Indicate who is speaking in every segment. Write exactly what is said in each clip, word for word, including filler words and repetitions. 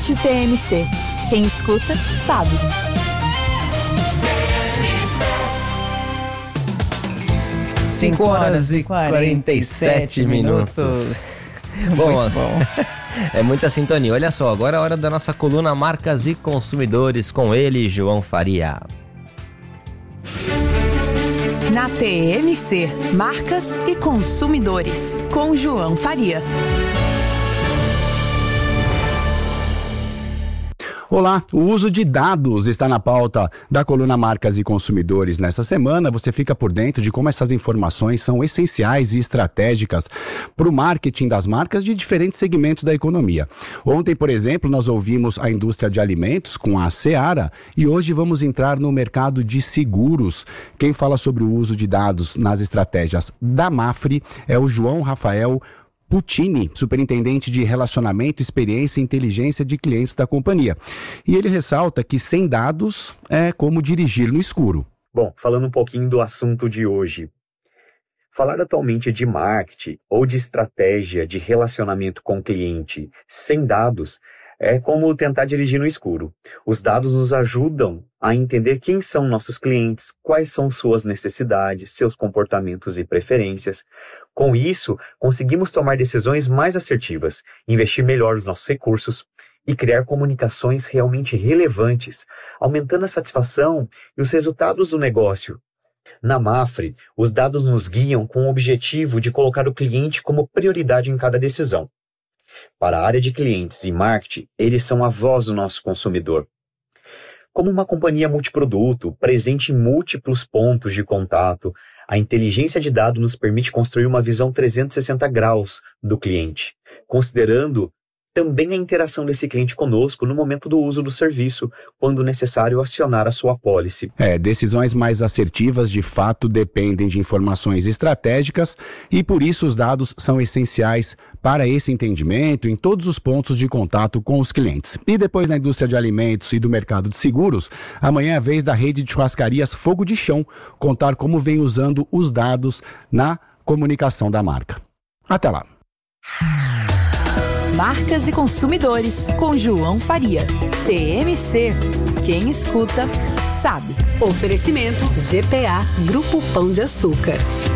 Speaker 1: T M C. Quem escuta, sabe.
Speaker 2: cinco horas e quarenta e sete minutos. Bom, bom. É muita sintonia. Olha só, agora é a hora da nossa coluna Marcas e Consumidores com ele, João Faria.
Speaker 1: Na T M C, Marcas e Consumidores, com João Faria.
Speaker 3: Olá, o uso de dados está na pauta da coluna Marcas e Consumidores. Nessa semana, você fica por dentro de como essas informações são essenciais e estratégicas para o marketing das marcas de diferentes segmentos da economia. Ontem, por exemplo, nós ouvimos a indústria de alimentos com a Seara e hoje vamos entrar no mercado de seguros. Quem fala sobre o uso de dados nas estratégias da Mafre é o João Rafael Puccini, superintendente de relacionamento, experiência e inteligência de clientes da companhia. E ele ressalta que sem dados é como dirigir no escuro.
Speaker 4: Bom, falando um pouquinho do assunto de hoje. Falar atualmente de marketing ou de estratégia de relacionamento com o cliente sem dados é como tentar dirigir no escuro. Os dados nos ajudam a entender quem são nossos clientes, quais são suas necessidades, seus comportamentos e preferências. Com isso, conseguimos tomar decisões mais assertivas, investir melhor os nossos recursos e criar comunicações realmente relevantes, aumentando a satisfação e os resultados do negócio. Na Mafre, os dados nos guiam com o objetivo de colocar o cliente como prioridade em cada decisão. Para a área de clientes e marketing, eles são a voz do nosso consumidor. Como uma companhia multiproduto, presente em múltiplos pontos de contato, a inteligência de dados nos permite construir uma visão trezentos e sessenta graus do cliente, considerando também a interação desse cliente conosco no momento do uso do serviço, quando necessário acionar a sua apólice.
Speaker 3: É, decisões mais assertivas de fato dependem de informações estratégicas e por isso os dados são essenciais para esse entendimento em todos os pontos de contato com os clientes. E depois na indústria de alimentos e do mercado de seguros, amanhã é a vez da rede de churrascarias Fogo de Chão contar como vem usando os dados na comunicação da marca. Até lá.
Speaker 1: Marcas e Consumidores, com João Faria. T M C. Quem escuta, sabe.
Speaker 5: Oferecimento G P A, Grupo Pão de Açúcar.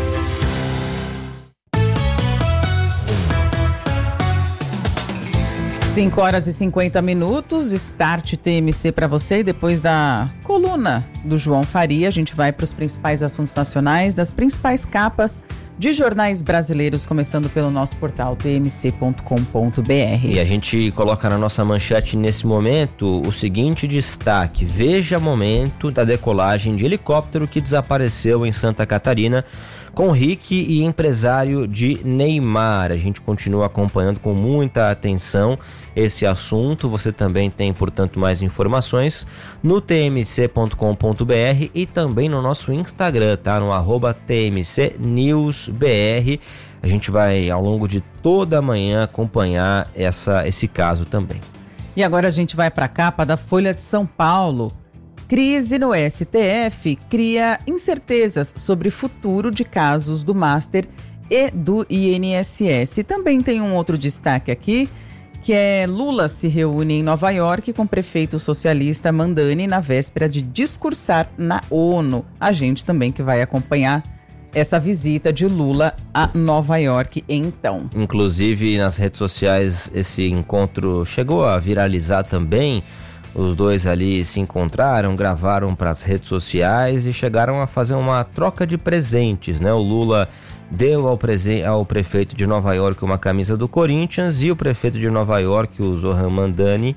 Speaker 6: cinco horas e cinquenta minutos, Start T M C para você. E depois da coluna do João Faria, a gente vai para os principais assuntos nacionais, das principais capas de jornais brasileiros, começando pelo nosso portal t m c ponto com ponto b r.
Speaker 2: E a gente coloca na nossa manchete nesse momento o seguinte destaque: veja momento da decolagem de helicóptero que desapareceu em Santa Catarina com Rick e empresário de Neymar. A gente continua acompanhando com muita atenção esse assunto. Você também tem, portanto, mais informações no t m c ponto com ponto b r e também no nosso Instagram, tá? No arroba T M C News B R. A gente vai, ao longo de toda a manhã, acompanhar essa, esse caso também.
Speaker 6: E agora a gente vai para a capa da Folha de São Paulo. Crise no S T F cria incertezas sobre futuro de casos do Master e do I N S S. Também tem um outro destaque aqui, que é Lula se reúne em Nova York com o prefeito socialista Mandani na véspera de discursar na ONU. A gente também que vai acompanhar essa visita de Lula a Nova York, então.
Speaker 2: Inclusive, nas redes sociais, esse encontro chegou a viralizar também. Os dois ali se encontraram, gravaram para as redes sociais e chegaram a fazer uma troca de presentes, né? O Lula deu ao, prese- ao prefeito de Nova York uma camisa do Corinthians e o prefeito de Nova York, o Zohran Mandani,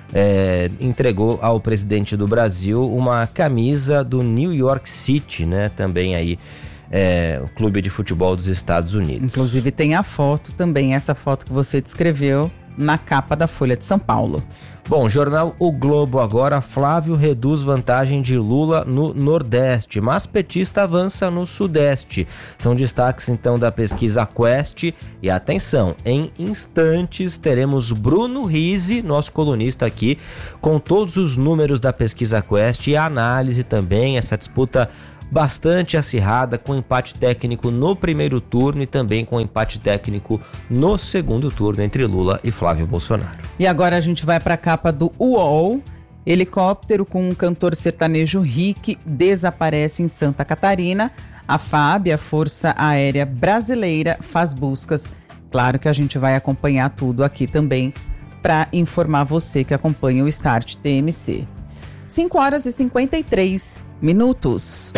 Speaker 2: é, entregou ao presidente do Brasil uma camisa do New York City, né? Também aí, é, o clube de futebol dos Estados Unidos.
Speaker 6: Inclusive tem a foto também, essa foto que você descreveu, na capa da Folha de São Paulo.
Speaker 2: Bom, jornal O Globo agora, Flávio reduz vantagem de Lula no Nordeste, mas petista avança no Sudeste. São destaques então da pesquisa Quest e atenção, em instantes teremos Bruno Rizzi, nosso colunista aqui, com todos os números da pesquisa Quest e a análise também, essa disputa bastante acirrada, com empate técnico no primeiro turno e também com empate técnico no segundo turno entre Lula e Flávio Bolsonaro.
Speaker 6: E agora a gente vai para a capa do U O L. Helicóptero com um cantor sertanejo Rick desaparece em Santa Catarina. A F A B, a Força Aérea Brasileira, faz buscas. Claro que a gente vai acompanhar tudo aqui também para informar você que acompanha o Start T M C. cinco horas e cinquenta e três minutos.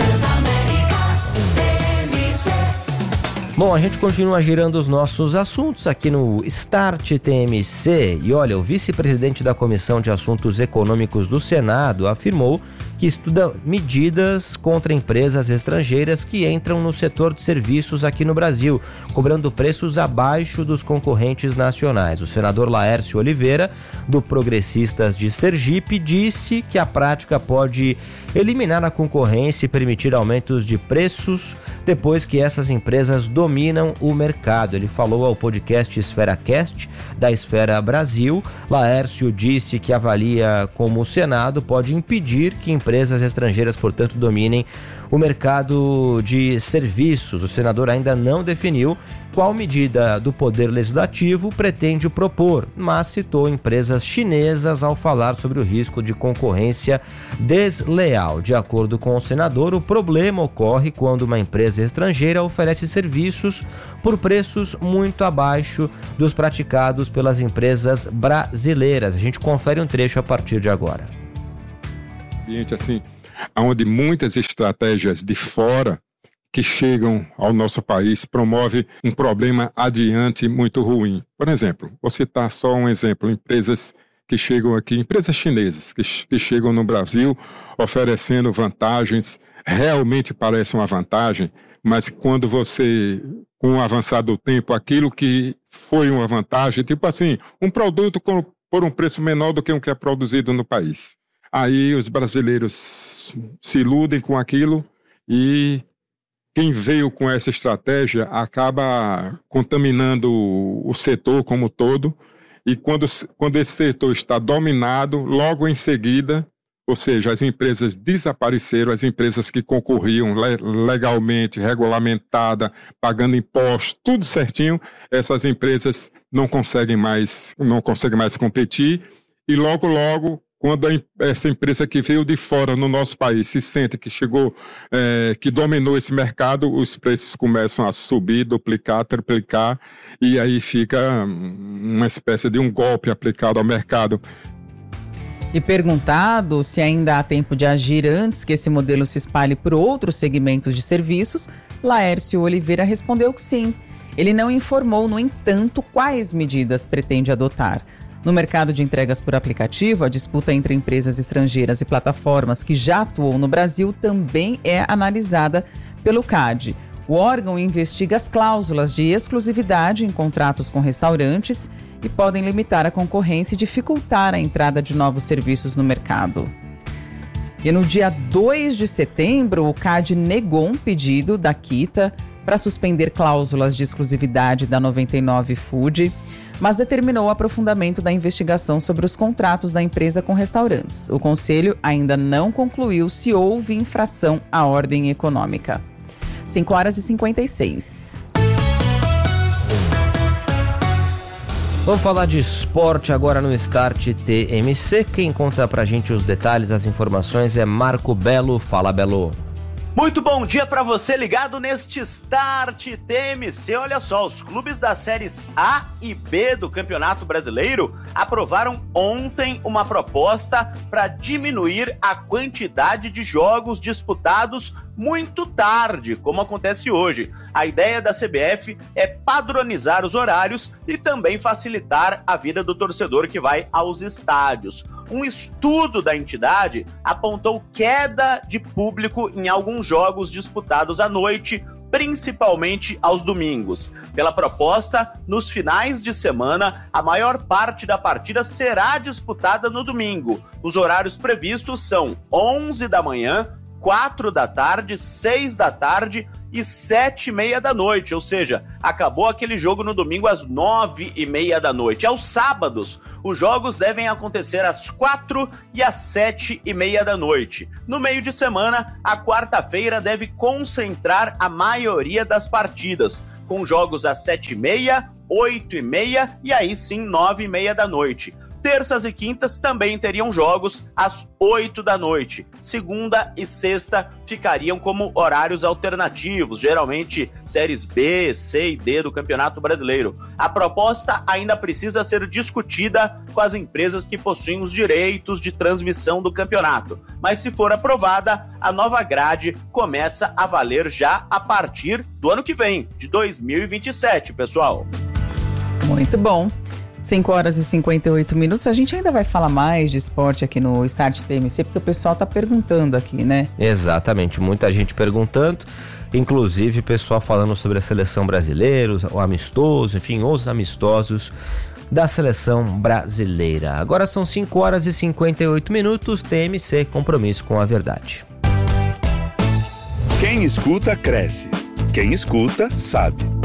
Speaker 2: Bom, a gente continua girando os nossos assuntos aqui no Start T M C. E olha, o vice-presidente da Comissão de Assuntos Econômicos do Senado afirmou que estuda medidas contra empresas estrangeiras que entram no setor de serviços aqui no Brasil, cobrando preços abaixo dos concorrentes nacionais. O senador Laércio Oliveira, do Progressistas de Sergipe, disse que a prática pode eliminar a concorrência e permitir aumentos de preços depois que essas empresas dominam o mercado. Ele falou ao podcast EsferaCast da Esfera Brasil. Laércio disse que avalia como o Senado pode impedir que empresas estrangeiras, portanto, dominem o mercado de serviços. O senador ainda não definiu qual medida do Poder Legislativo pretende propor, mas citou empresas chinesas ao falar sobre o risco de concorrência desleal. De acordo com o senador, o problema ocorre quando uma empresa estrangeira oferece serviços por preços muito abaixo dos praticados pelas empresas brasileiras. A gente confere um trecho a partir de agora.
Speaker 7: Ambiente assim, onde muitas estratégias de fora que chegam ao nosso país promove um problema adiante muito ruim. Por exemplo, vou citar só um exemplo, empresas que chegam aqui, empresas chinesas que, que chegam no Brasil oferecendo vantagens, realmente parece uma vantagem, mas quando você, com o avançar do tempo, aquilo que foi uma vantagem, tipo assim, um produto com, por um preço menor do que o que é produzido no país. Aí os brasileiros se iludem com aquilo e quem veio com essa estratégia acaba contaminando o setor como todo. E quando, quando esse setor está dominado, logo em seguida, ou seja, as empresas desapareceram, as empresas que concorriam legalmente, regulamentada, pagando impostos, tudo certinho, essas empresas não conseguem mais, não conseguem mais competir e logo, logo, quando a, essa empresa que veio de fora no nosso país se sente que chegou, é, que dominou esse mercado, os preços começam a subir, duplicar, triplicar, e aí fica uma espécie de um golpe aplicado ao mercado.
Speaker 6: E perguntado se ainda há tempo de agir antes que esse modelo se espalhe por outros segmentos de serviços, Laércio Oliveira respondeu que sim. Ele não informou, no entanto, quais medidas pretende adotar. No mercado de entregas por aplicativo, a disputa entre empresas estrangeiras e plataformas que já atuam no Brasil também é analisada pelo C A D. O órgão investiga as cláusulas de exclusividade em contratos com restaurantes e podem limitar a concorrência e dificultar a entrada de novos serviços no mercado. E no dia dois de setembro, o C A D negou um pedido da Kita para suspender cláusulas de exclusividade da noventa e nove Food, mas determinou o aprofundamento da investigação sobre os contratos da empresa com restaurantes. O Conselho ainda não concluiu se houve infração à ordem econômica. cinco horas e cinquenta e seis.
Speaker 2: Vamos falar de esporte agora no Start T M C. Quem conta pra gente os detalhes, as informações é Marco Belo. Fala, Belo.
Speaker 8: Muito bom dia para você ligado neste Start T M C. Olha só, os clubes das séries A e B do Campeonato Brasileiro aprovaram ontem uma proposta para diminuir a quantidade de jogos disputados muito tarde, como acontece hoje. A ideia da C B F é padronizar os horários e também facilitar a vida do torcedor que vai aos estádios. Um estudo da entidade apontou queda de público em alguns jogos disputados à noite, principalmente aos domingos. Pela proposta, nos finais de semana, a maior parte da partida será disputada no domingo. Os horários previstos são onze da manhã, quatro da tarde, seis da tarde e sete e meia da noite, ou seja, acabou aquele jogo no domingo às nove e meia da noite. Aos sábados, os jogos devem acontecer às quatro e às sete e meia da noite. No meio de semana, a quarta-feira deve concentrar a maioria das partidas, com jogos às sete e meia, oito e meia e aí sim nove e meia da noite. Terças e quintas também teriam jogos às oito da noite. Segunda e sexta ficariam como horários alternativos, geralmente séries B, C e D do Campeonato Brasileiro. A proposta ainda precisa ser discutida com as empresas que possuem os direitos de transmissão do campeonato. Mas se for aprovada, a nova grade começa a valer já a partir do ano que vem, de dois mil e vinte e sete, pessoal.
Speaker 6: Muito bom. cinco horas e cinquenta e oito minutos. A gente ainda vai falar mais de esporte aqui no Start T M C, porque o pessoal tá perguntando aqui, né?
Speaker 2: Exatamente, muita gente perguntando, inclusive o pessoal falando sobre a seleção brasileira, o amistoso, enfim, os amistosos da seleção brasileira. Agora são cinco horas e cinquenta e oito minutos, T M C, compromisso com a verdade.
Speaker 9: Quem escuta, cresce. Quem escuta, sabe.